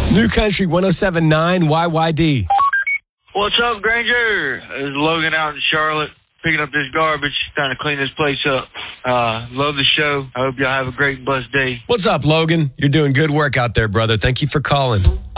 New Country 107.9 YYD. What's up, Granger? It's Logan out in Charlotte picking up this garbage, trying to clean this place up. Love the show. I hope y'all have a great, blessed day. What's up, Logan? You're doing good work out there, brother. Thank you for calling.